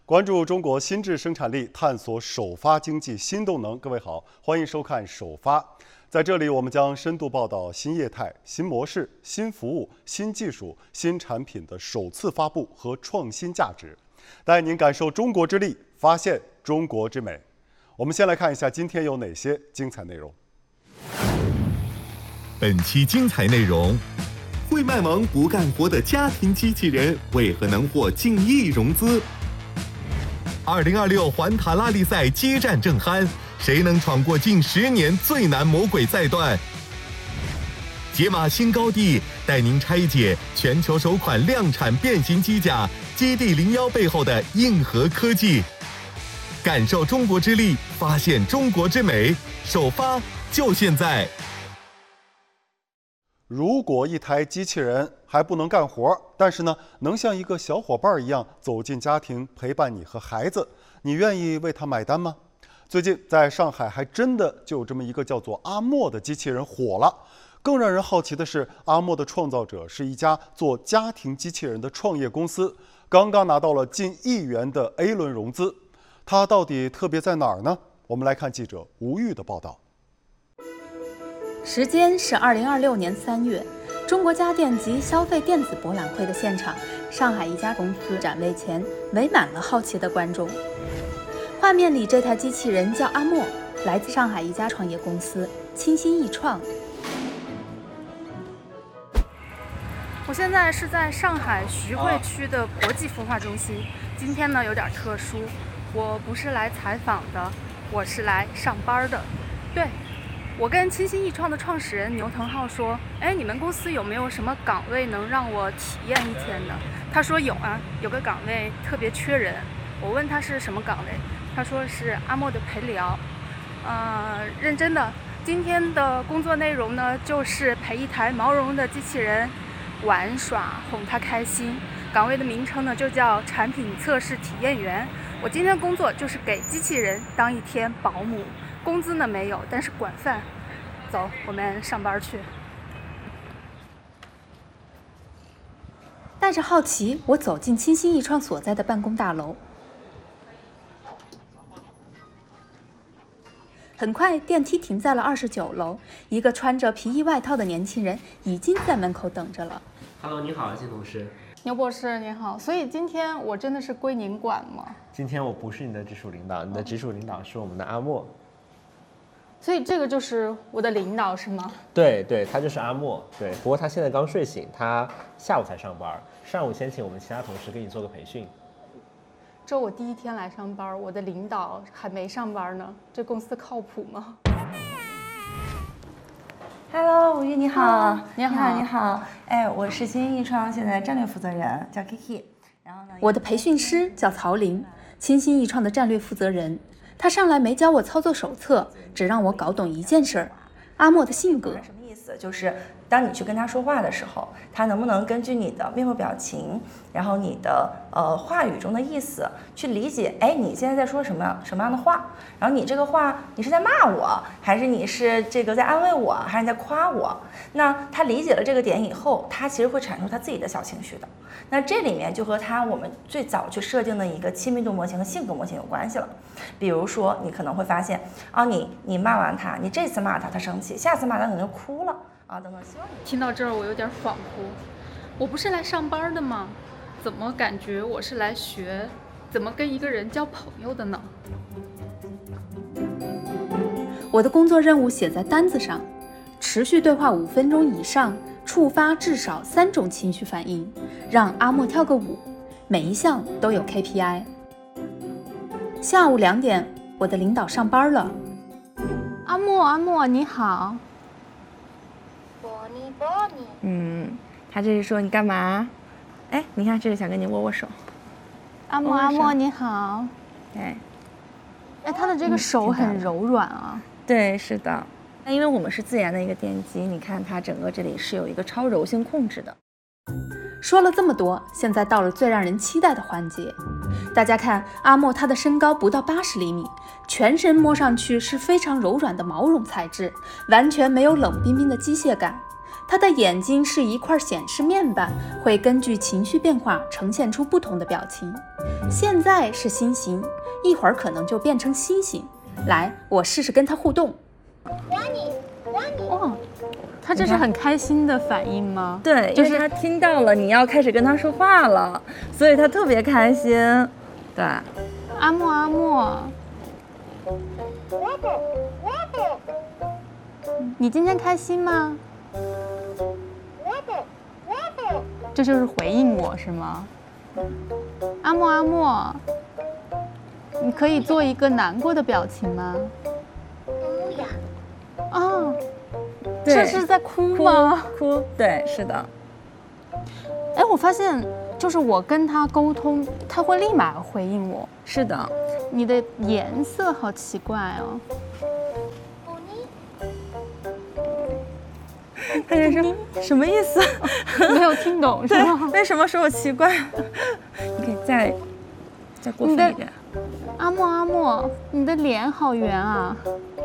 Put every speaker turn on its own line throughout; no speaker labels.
关注中国新质生产力，探索首发经济新动能。各位好，欢迎收看首发。在这里，我们将深度报道新业态、新模式、新服务、新技术、新产品的首次发布和创新价值，带您感受中国之力，发现中国之美。我们先来看一下今天有哪些精彩内容。
本期精彩内容：会卖萌不干活的家庭机器人为何能获近亿融资？2026环塔拉力赛接战正酣，谁能闯过近10年最难魔鬼赛段？解码新高地，带您拆解全球首款量产变形机甲基地01背后的硬核科技，感受中国之力，发现中国之美。首发就现在！
如果一台机器人还不能干活，但是呢，能像一个小伙伴一样走进家庭，陪伴你和孩子，你愿意为它买单吗？最近在上海还真的就有这么一个叫做阿莫的机器人火了。更让人好奇的是，阿莫的创造者是一家做家庭机器人的创业公司，刚刚拿到了近1亿元的 A 轮融资。它到底特别在哪儿呢？我们来看记者吴玉的报道。
时间是2026年3月，中国家电及消费电子博览会的现场，上海一家公司展位前围满了好奇的观众。画面里这台机器人叫阿莫，来自上海一家创业公司清新易创。
我现在是在上海徐汇区的国际孵化中心。今天呢有点特殊，我不是来采访的，我是来上班的。对。我跟清新易创的创始人牛腾浩说，你们公司有没有什么岗位能让我体验1天的？他说有啊，有个岗位特别缺人。我问他是什么岗位，他说是阿莫的陪聊。认真的，今天的工作内容呢，就是陪一台毛茸茸的机器人玩耍，哄他开心。岗位的名称呢就叫产品测试体验员。我今天工作就是给机器人当1天保姆。工资呢没有，但是管饭。走，我们上班去。
带着好奇，我走进清新易创所在的办公大楼。很快，电梯停在了29楼，一个穿着皮衣外套的年轻人已经在门口等着了。
Hello， 你好，金同事。
牛博士您好，所以今天我真的是归您管吗？
今天我不是你的直属领导，你的直属领导是我们的阿莫。
所以这个就是我的领导是吗？
对，他就是阿莫。对，不过他现在刚睡醒，他下午才上班，上午先请我们其他同事给你做个培训。
这我第1天来上班，我的领导还没上班呢，这公司靠谱吗
？Hello， 吴玉你好，
你好，
你好。我是清新易创现在战略负责人，叫 Kiki。然后呢，
我的培训师叫曹林，清新易创的战略负责人。他上来没教我操作手册，只让我搞懂一件事儿：阿莫的性格。
什么意思？就是当你去跟他说话的时候，他能不能根据你的面部表情，然后你的话语中的意思去理解，你现在在说什么样的话？然后你这个话，你是在骂我，还是你是这个在安慰我，还是你在夸我？那他理解了这个点以后，他其实会产生他自己的小情绪的。那这里面就和我们最早去设定的一个亲密度模型和性格模型有关系了。比如说，你可能会发现你骂完他，你这次骂他生气，下次骂他可能就哭了啊，等等。希望你
听到这儿，我有点恍惚。我不是来上班的吗？怎么感觉我是来学怎么跟一个人交朋友的呢？
我的工作任务写在单子上，持续对话5分钟以上，触发至少3种情绪反应，让阿莫跳个舞，每一项都有 KPI。下午2点，我的领导上班了。
阿莫，你好。
他这是说你干嘛？你看这是想跟你握握手。
阿莫，你好。他的这个手很柔软啊。
对，是的。那因为我们是自研的一个电机，你看它整个这里是有一个超柔性控制的。
说了这么多，现在到了最让人期待的环节。大家看，阿莫他的身高不到80厘米，全身摸上去是非常柔软的毛绒材质，完全没有冷冰冰的机械感。 他的眼睛是一块显示面板，会根据情绪变化呈现出不同的表情。现在是心形，一会儿可能就变成心形。来，我试试跟他互动。
哇，他这是很开心的反应吗？
对，就是他听到了你要开始跟他说话了，所以他特别开心。对，
阿莫阿莫，你今天开心吗？这就是回应我是吗？阿莫阿莫，你可以做一个难过的表情吗？哦，这是在哭吗？
哭，对，是的。
哎，我发现就是我跟他沟通，他会立马回应我。
是的，
你的颜色好奇怪哦。
他就说什么意思？
没有听懂是吗？
为什么说我奇怪？你可以再过分一点。
阿莫阿莫，你的脸好圆啊！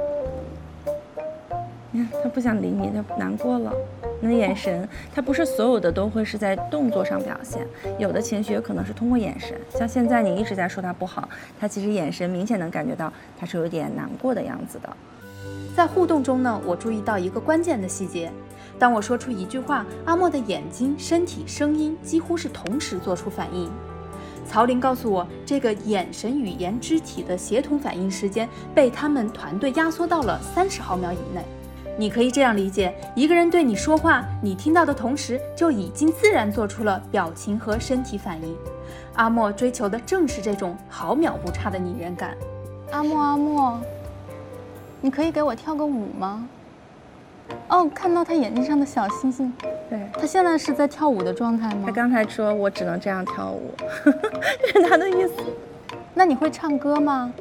你看，他不想理你，他难过了。你的眼神，他不是所有的都会是在动作上表现，有的情绪有可能是通过眼神。像现在你一直在说他不好，他其实眼神明显能感觉到他是有点难过的样子的。
在互动中呢，我注意到一个关键的细节。当我说出一句话，阿莫的眼睛、身体、声音几乎是同时做出反应。曹玲告诉我，这个眼神、语言、肢体的协同反应时间被他们团队压缩到了30毫秒以内。你可以这样理解，一个人对你说话，你听到的同时就已经自然做出了表情和身体反应。阿莫追求的正是这种毫秒不差的拟人感。
阿莫阿莫，你可以给我跳个舞吗？哦，看到他眼睛上的小星星。
对，
他现在是在跳舞的状态吗？
他刚才说我只能这样跳舞，这是他的意思。
那你会唱歌吗？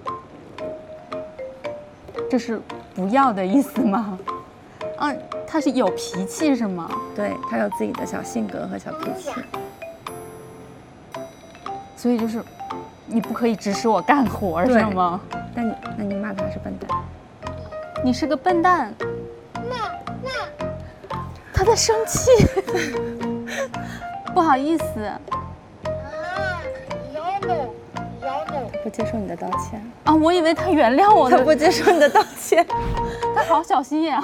这是不要的意思吗？啊，他是有脾气是吗？
对，他有自己的小性格和小脾气。
所以就是你不可以指使我干活是吗？
那你骂他是笨蛋。
你是个笨蛋。他在生气。不好意思。
他不接受你的道歉
啊！我以为他原谅我了。
他不接受你的道歉。
他好小心眼啊！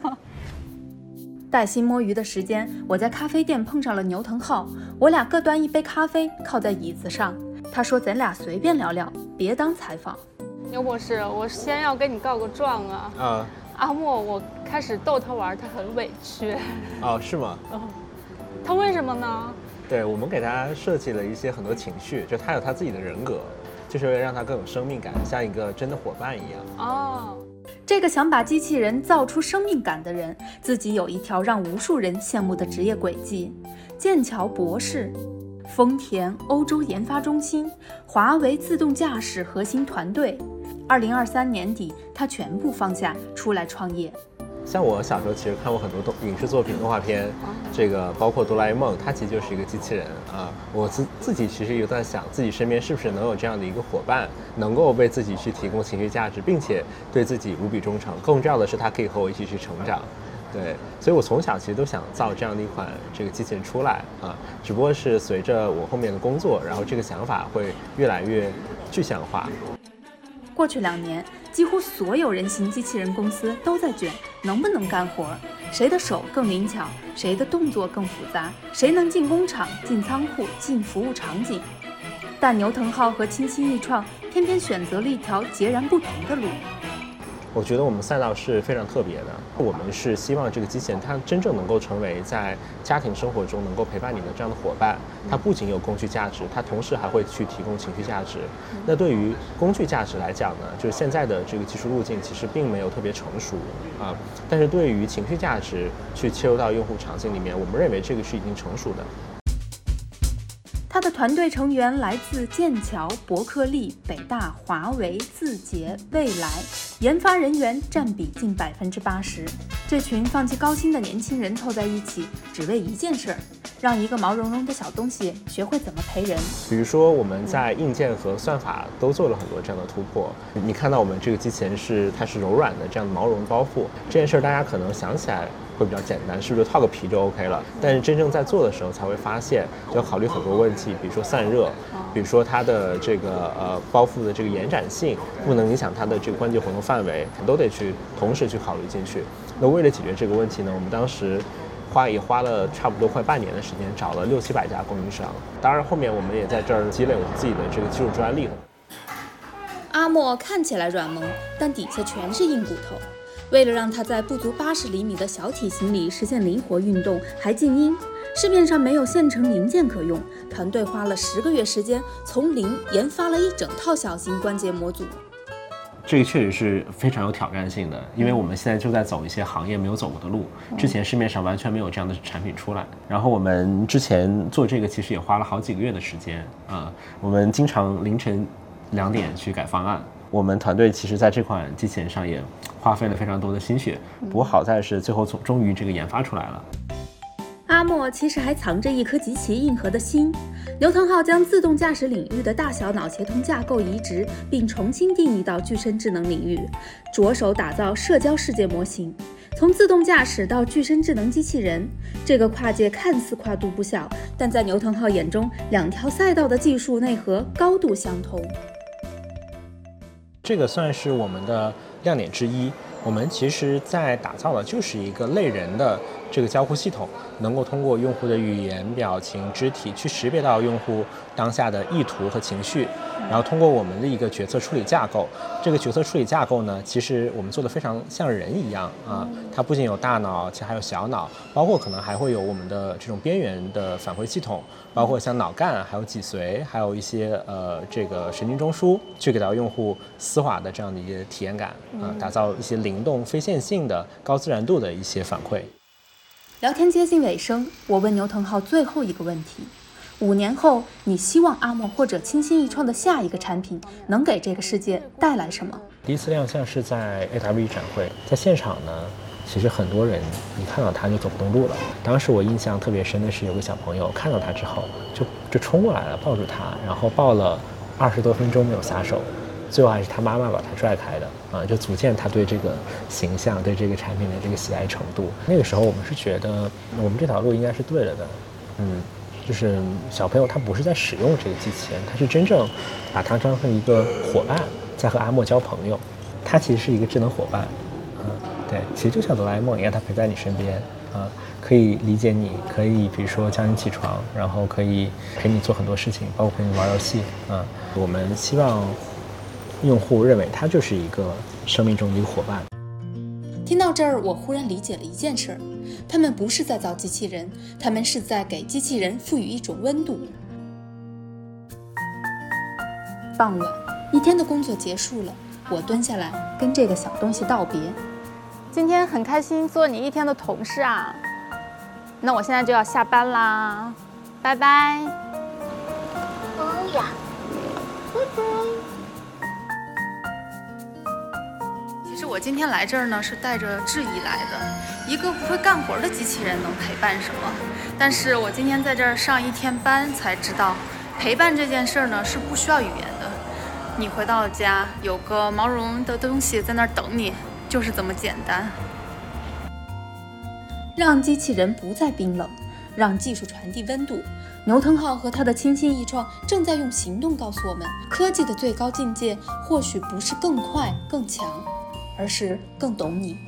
带薪摸鱼的时间，我在咖啡店碰上了牛腾浩，我俩各端一杯咖啡，靠在椅子上。他说咱俩随便聊聊，别当采访。
牛博士，我先要跟你告个状啊！阿莫，我开始逗他玩，他很委屈。
哦，是吗？
他为什么呢？
对，我们给他设计了一些很多情绪，就他有他自己的人格，就是为了让他更有生命感，像一个真的伙伴一样。
哦，这个想把机器人造出生命感的人，自己有一条让无数人羡慕的职业轨迹：剑桥博士、丰田欧洲研发中心、华为自动驾驶核心团队。2023年底，他全部放下，出来创业。
像我小时候其实看过很多影视作品、动画片，这个包括哆啦 A 梦，它其实就是一个机器人啊。我自己其实有在想，自己身边是不是能有这样的一个伙伴，能够为自己去提供情绪价值，并且对自己无比忠诚。更重要的是，它可以和我一起去成长。对，所以我从小其实都想造这样的一款这个机器人出来啊，只不过是随着我后面的工作，然后这个想法会越来越具象化。
过去2年，几乎所有人形机器人公司都在卷能不能干活，谁的手更灵巧，谁的动作更复杂，谁能进工厂、进仓库、进服务场景。但牛腾浩和清新易创偏偏选择了一条截然不同的路。
我觉得我们赛道是非常特别的，我们是希望这个机器人它真正能够成为在家庭生活中能够陪伴你的这样的伙伴。它不仅有工具价值，它同时还会去提供情绪价值。那对于工具价值来讲呢，就是现在的这个技术路径其实并没有特别成熟啊，但是对于情绪价值去切入到用户场景里面，我们认为这个是已经成熟的。
他的团队成员来自剑桥、伯克利、北大、华为、字节、蔚来，研发人员占比近80%。这群放弃高薪的年轻人凑在一起，只为一件事儿： 让一个毛茸茸的小东西学会怎么陪人。
比如说我们在硬件和算法都做了很多这样的突破。你看到我们这个机器人它是柔软的这样的毛绒包覆，这件事大家可能想起来会比较简单，是不是套个皮就 OK 了？但是真正在做的时候才会发现，就要考虑很多问题，比如说散热，比如说它的这个包覆的这个延展性，不能影响它的这个关节活动范围，都得去同时去考虑进去。那为了解决这个问题呢，我们当时也花了差不多快半年的时间，找了600-700家供应商。当然后面我们也在这儿积累我们自己的这个技术专利。
阿莫看起来软萌，但底下全是硬骨头。为了让它在不足80厘米的小体型里实现灵活运动，还静音，市面上没有现成零件可用，团队花了10个月时间，从零研发了一整套小型关节模组。
这个确实是非常有挑战性的，因为我们现在就在走一些行业没有走过的路，之前市面上完全没有这样的产品出来。然后我们之前做这个其实也花了好几个月的时间啊，我们经常凌晨2点去改方案。我们团队其实在这款机器人上也花费了非常多的心血，不过好在是最后终于这个研发出来了。
阿莫其实还藏着一颗极其硬核的心。刘腾浩将自动驾驶领域的大小脑协同架构移植，并重新定义到具身智能领域，着手打造社交世界模型。从自动驾驶到具身智能机器人，这个跨界看似跨度不小，但在刘腾浩眼中，2条赛道的技术内核高度相同。
这个算是我们的亮点之一。我们其实在打造的就是一个类人的这个交互系统，能够通过用户的语言、表情、肢体去识别到用户当下的意图和情绪，然后通过我们的一个决策处理架构。这个决策处理架构呢，其实我们做的非常像人一样啊，它不仅有大脑，其实还有小脑，包括可能还会有我们的这种边缘的反馈系统，包括像脑干，还有脊髓，还有一些这个神经中枢，去给到用户丝滑的这样的一些体验感打造一些灵动、非线性的、高自然度的一些反馈。
聊天接近尾声，我问牛腾浩最后一个问题：5年后，你希望阿莫或者清新一创的下一个产品能给这个世界带来什么？
第一次亮相是在 AWE 展会，在现场呢，其实很多人一看到他就走不动路了。当时我印象特别深的是，有个小朋友看到他之后就冲过来了，抱住他，然后抱了20多分钟没有撒手，最后还是他妈妈把他拽开的啊，就足见他对这个形象、对这个产品的这个喜爱程度。那个时候我们是觉得我们这条路应该是对了的，就是小朋友他不是在使用这个机器人，他是真正把它当成一个伙伴，在和阿莫交朋友。他其实是一个智能伙伴，对，其实就像哆啦 A 梦一样，他陪在你身边可以理解你，可以比如说叫你起床，然后可以陪你做很多事情，包括陪你玩游戏我们希望用户认为它就是一个生命中的一个伙伴。
听到这儿，我忽然理解了一件事儿：他们不是在造机器人，他们是在给机器人赋予一种温度。傍晚，一天的工作结束了，我蹲下来跟这个小东西道别。
今天很开心做你一天的同事啊，那我现在就要下班啦，拜拜。其实我今天来这儿呢，是带着质疑来的。一个不会干活的机器人能陪伴什么？但是我今天在这儿上1天班才知道，陪伴这件事呢是不需要语言的。你回到了家，有个毛茸茸的东西在那儿等你，就是这么简单。
让机器人不再冰冷，让技术传递温度。牛腾浩和他的清新易创正在用行动告诉我们，科技的最高境界或许不是更快更强，而是更懂你。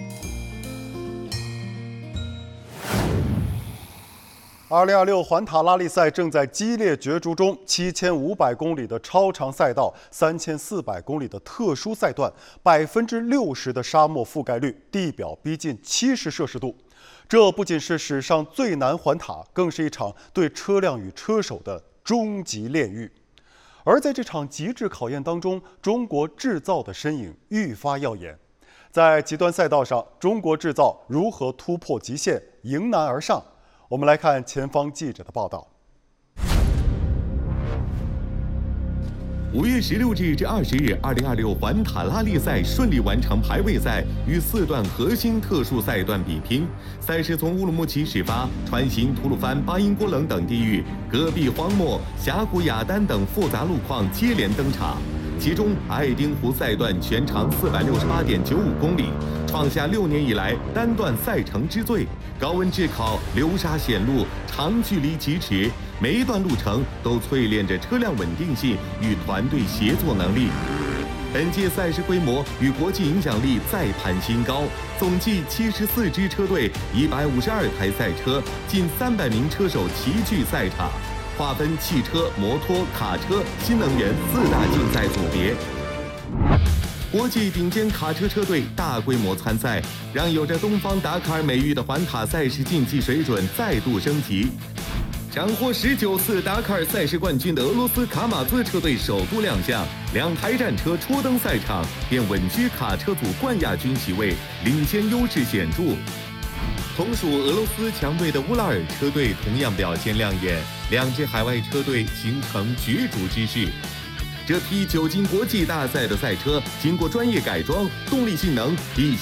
2026环塔拉力赛正在激烈角逐中，7500公里的超长赛道，3400公里的特殊赛段，60%的沙漠覆盖率，地表逼近70摄氏度。这不仅是史上最难环塔，更是一场对车辆与车手的终极炼狱。而在这场极致考验当中，中国制造的身影愈发耀眼。在极端赛道上，中国制造如何突破极限，迎难而上？我们来看前方记者的报道。
5月16日至20日，2026环塔拉利赛顺利完成排位赛与4段核心特殊赛段比拼。赛事从乌鲁木齐始发，穿行吐鲁番、巴音郭冷等地域，戈壁荒漠、峡谷雅丹等复杂路况接连登场。其中，爱丁湖赛段全长468.95公里，创下6年以来单段赛程之最。高温炙烤、流沙险路、长距离疾驰，每一段路程都淬炼着车辆稳定性与团队协作能力。本届赛事规模与国际影响力再攀新高，总计74支车队、152台赛车、近300名车手齐聚赛场，划分汽车、摩托、卡车、新能源4大竞赛组别。国际顶尖卡车车队大规模参赛，让有着东方达喀尔美誉的环塔赛事竞技水准再度升级。斩获19次达喀尔赛事冠军的俄罗斯卡马兹车队首度亮相，2台战车初登赛场便稳居卡车组冠亚军席位，领先优势显著。同属俄罗斯强队的乌拉尔车队同样表现亮眼，2支海外车队形成角逐之势。这批久经国际大赛的赛车，经过专业改装，动力性能比